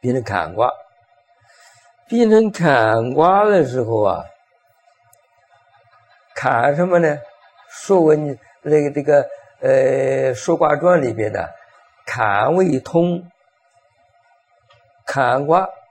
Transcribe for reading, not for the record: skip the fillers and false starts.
变成坎卦。变成坎卦的时候啊，坎什么呢？说文这个说卦传里边的坎为通，坎卦